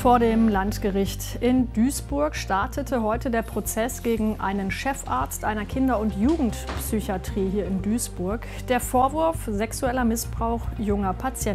Vor dem Landgericht in Duisburg startete heute der Prozess gegen einen Chefarzt einer Kinder- und Jugendpsychiatrie hier in Duisburg. Der Vorwurf: sexueller Missbrauch junger Patienten.